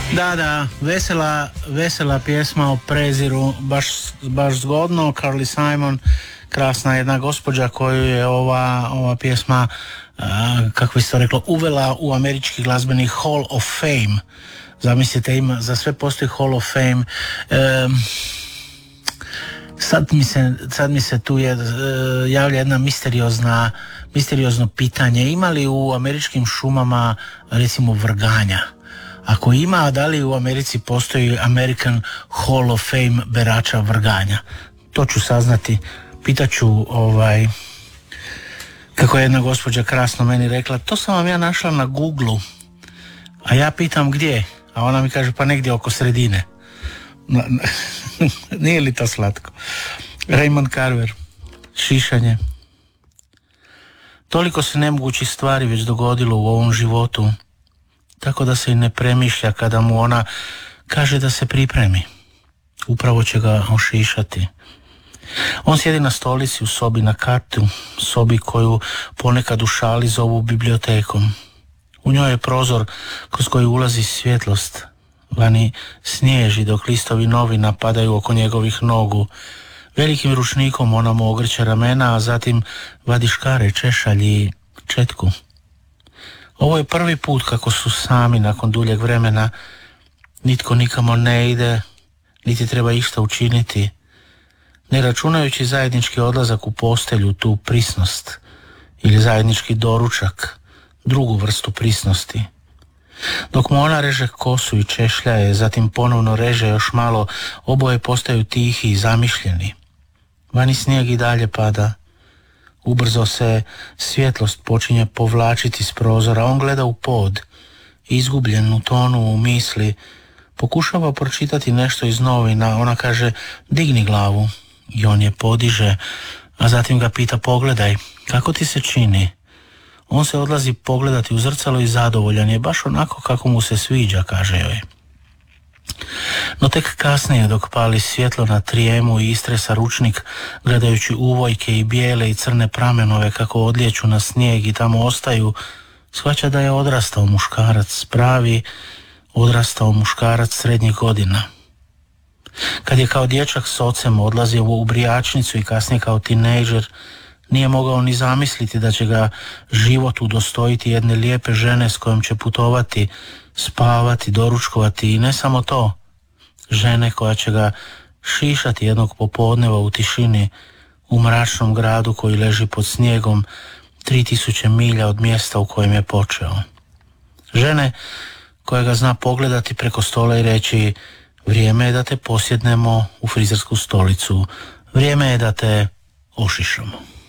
Da, vesela pjesma o preziru, baš zgodno. Carly Simon, krasna jedna gospođa koju je ova pjesma, kako bi se to reklo, uvela u američki glazbeni Hall of Fame. Zamislite, za sve postoji Hall of Fame. Sad mi se tu javlja jedna misteriozno pitanje. Ima li u američkim šumama recimo vrganja? Ako ima, da li u Americi postoji American Hall of Fame berača vrganja? To ću saznati. Pitaću kako je jedna gospođa krasno meni rekla, to sam vam ja našla na Googlu, a ja pitam gdje, a ona mi kaže pa negdje oko sredine. Nije li to slatko? Raymond Carver, šišanje. Toliko se nemogućih stvari već dogodilo u ovom životu, tako da se i ne premišlja kada mu ona kaže da se pripremi. Upravo će ga ošišati. On sjedi na stolici u sobi na kartu, sobi koju ponekad u šali zovu bibliotekom. U njoj je prozor kroz koji ulazi svjetlost. Vani snježi dok listovi novina padaju oko njegovih nogu. Velikim ručnikom ona mu ogrće ramena, a zatim vadi škare, češalj i četku. Ovo je prvi put kako su sami nakon duljeg vremena. Nitko nikamo ne ide, niti treba išta učiniti. Ne računajući zajednički odlazak u postelju, tu prisnost, ili zajednički doručak, drugu vrstu prisnosti. Dok mu ona reže kosu i češljaje, zatim ponovno reže još malo, oboje postaju tihi i zamišljeni. Vani snijeg i dalje pada. Ubrzo se svjetlost počinje povlačiti s prozora. On gleda u pod, izgubljen u tonu, u misli. Pokušava pročitati nešto iz novina. Ona kaže, digni glavu. I on je podiže, a zatim ga pita, pogledaj, kako ti se čini? On se odlazi pogledati u zrcalo i zadovoljan je, baš onako kako mu se sviđa, kaže joj. No tek kasnije, dok pali svjetlo na trijemu i istresa ručnik, gledajući uvojke i bijele i crne pramenove kako odlijeću na snijeg i tamo ostaju, shvaća da je odrastao muškarac, pravi odrastao muškarac srednjih godina. Kad je kao dječak s ocem odlazio u brijačnicu i kasnije kao tinejdžer, nije mogao ni zamisliti da će ga život udostojiti jedne lijepe žene s kojom će putovati, spavati, doručkovati i ne samo to, žene koja će ga šišati jednog popodneva u tišini u mračnom gradu koji leži pod snijegom 3000 milja od mjesta u kojem je počeo. Žene koja ga zna pogledati preko stola i reći, vrijeme je da te posjednemo u frizersku stolicu, vrijeme je da te ošišamo.